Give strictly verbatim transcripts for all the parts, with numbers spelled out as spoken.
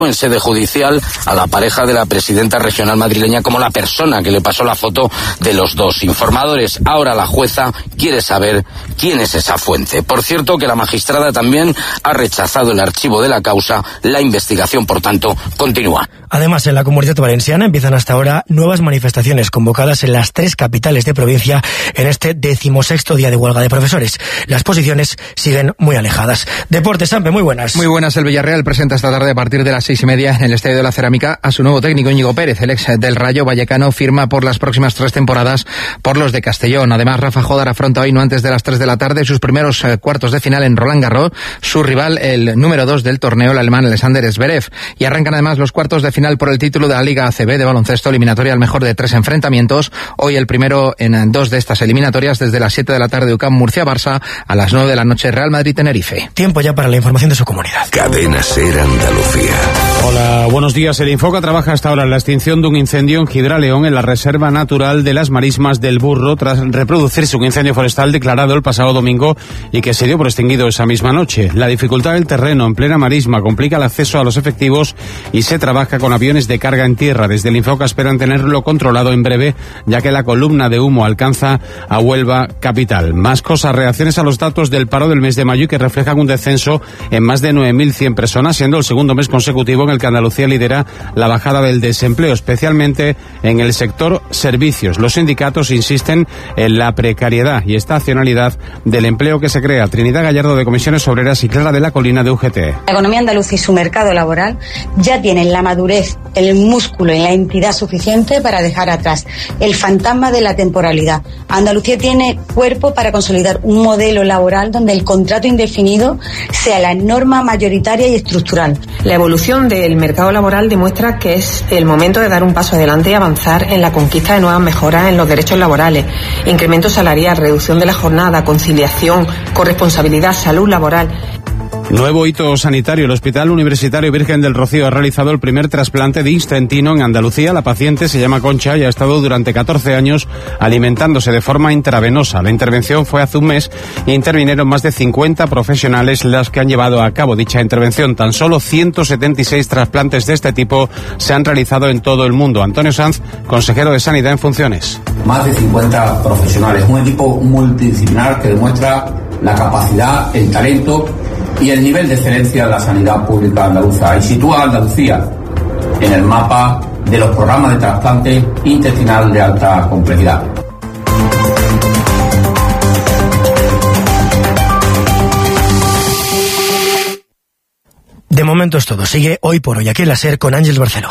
en sede judicial a la pareja de la presidenta regional madrileña como la persona que le pasó la foto de los dos informadores. Ahora la jueza quiere saber quién es esa fuente. Por cierto, que la magistrada también ha rechazado el archivo de la causa. La investigación, por tanto, continúa. Además, en la Comunidad Valenciana empiezan hasta ahora nuevas manifestaciones convocadas en las tres capitales de provincia en este decimosexto día de huelga de profesores. Las posiciones siguen muy alejadas. Deportes, Sampe, muy buenas. Muy buenas. El Villarreal presenta esta tarde a partir de las seis y media en el Estadio de la Cerámica a su nuevo técnico Íñigo Pérez. El ex del Rayo Vallecano firma por las próximas tres temporadas por los de Castellón. Además, Rafa Jodar afronta hoy, no antes de las tres de la tarde, sus primeros eh, cuartos de final en Roland Garros. Su rival, el número dos del torneo, el alemán Alexander Zverev. Y arrancan además los cuartos de final por el título de la Liga A C B de baloncesto, eliminatoria al mejor de tres enfrentamientos. Hoy el primero en dos de estas eliminatorias, desde las siete de la tarde, U C A M Murcia-Barça, a las nueve de la noche Real Madrid-Tenerife. Tiempo ya para la información de su comunidad. Cadena SER Andalucía. Hola, buenos días. El Infoca trabaja hasta ahora en la extinción de un incendio en Gibraleón, en la Reserva Natural de las Marismas del Burro, tras reproducirse un incendio forestal declarado el pasado domingo y que se dio por extinguido esa misma noche. La dificultad del terreno en plena marisma complica el acceso a los efectivos y se trabaja con aviones de carga en tierra. Desde el Infoca esperan tenerlo controlado en breve, ya que la columna de humo alcanza a Huelva capital. Más cosas, reacciones a los datos del paro del mes de mayo, que reflejan un descenso en más de nueve mil cien personas, siendo el segundo mes consecutivo en el que Andalucía lidera la bajada del desempleo, especialmente en el sector servicios. Los sindicatos insisten en la precariedad y estacionalidad del empleo que se crea. Trinidad Gallardo, de Comisiones Obreras, y Clara de la Colina, de U G T. La economía andaluza y su mercado laboral ya tienen la madurez, el músculo y la entidad suficiente para dejar atrás el fantasma de la temporalidad. Andalucía tiene cuerpo para consolidar un modelo laboral donde el contrato indefinido sea la norma mayoritaria y estructural. La evolución del mercado laboral demuestra que es el momento de dar un paso adelante y avanzar en la conquista de nuevas mejoras en los derechos laborales, incremento salarial, reducción de la jornada, conciliación, corresponsabilidad, salud laboral. Nuevo hito sanitario. El Hospital Universitario Virgen del Rocío ha realizado el primer trasplante de intestino en Andalucía. La paciente se llama Concha y ha estado durante catorce años alimentándose de forma intravenosa. La intervención fue hace un mes e intervinieron más de cincuenta profesionales las que han llevado a cabo dicha intervención. Tan solo ciento setenta y seis trasplantes de este tipo se han realizado en todo el mundo. Antonio Sanz, consejero de Sanidad en funciones. Más de cincuenta profesionales, un equipo multidisciplinar que demuestra la capacidad, el talento y el nivel de excelencia de la sanidad pública andaluza, y sitúa a Andalucía en el mapa de los programas de trasplante intestinal de alta complejidad. De momento es todo. Sigue Hoy por Hoy aquí en la SER con Ángeles Barceló.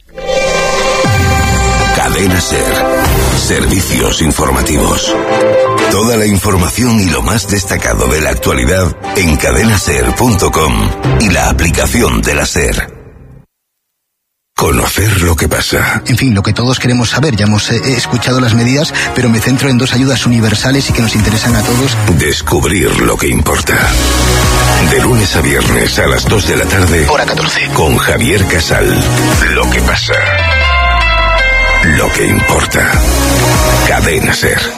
Cadena SER. Servicios informativos. Toda la información y lo más destacado de la actualidad en cadena ser punto com y la aplicación de la SER. Conocer lo que pasa. En fin, lo que todos queremos saber. Ya hemos eh, escuchado las medidas, pero me centro en dos ayudas universales y que nos interesan a todos. Descubrir lo que importa. De lunes a viernes a las dos de la tarde. Hora catorce. Con Javier Casal. Lo que pasa. Lo que importa. Cadena SER.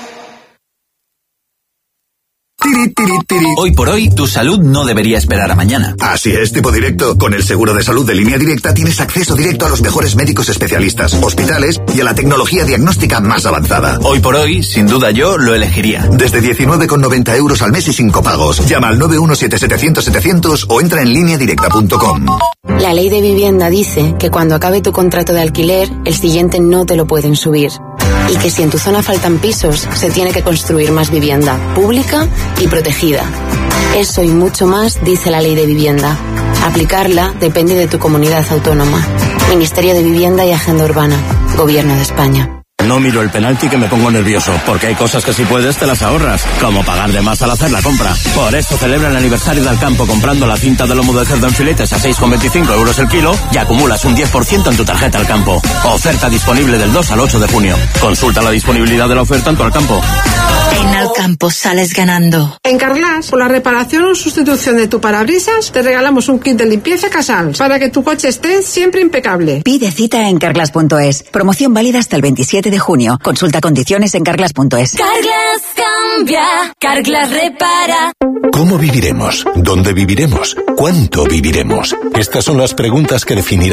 Hoy por hoy, tu salud no debería esperar a mañana. Así es, tipo directo. Con el seguro de salud de Línea Directa tienes acceso directo a los mejores médicos especialistas, hospitales y a la tecnología diagnóstica más avanzada. Hoy por hoy, sin duda yo lo elegiría. Desde diecinueve con noventa euros al mes y sin copagos. Llama al nueve uno siete setecientos setecientos o entra en línea directa punto com. La ley de vivienda dice que cuando acabe tu contrato de alquiler, el siguiente no te lo pueden subir. Y que si en tu zona faltan pisos, se tiene que construir más vivienda, pública y protegida. Eso y mucho más dice la ley de vivienda. Aplicarla depende de tu comunidad autónoma. Ministerio de Vivienda y Agenda Urbana. Gobierno de España. No miro el penalti que me pongo nervioso, porque hay cosas que si puedes te las ahorras, como pagar de más al hacer la compra. Por eso celebra el aniversario de Alcampo comprando la cinta de lomo de cerdo en filetes a seis con veinticinco euros el kilo y acumulas un diez por ciento en tu tarjeta Alcampo. Oferta disponible del dos al ocho de junio. Consulta la disponibilidad de la oferta en tu Alcampo. En Alcampo sales ganando. En Carglass, por la reparación o sustitución de tu parabrisas, te regalamos un kit de limpieza Casals para que tu coche esté siempre impecable. Pide cita en carglass punto es. Promoción válida hasta el veintisiete de junio. Consulta condiciones en carglass punto es. Carglass cambia, Carglass repara. ¿Cómo viviremos? ¿Dónde viviremos? ¿Cuánto viviremos? Estas son las preguntas que definirán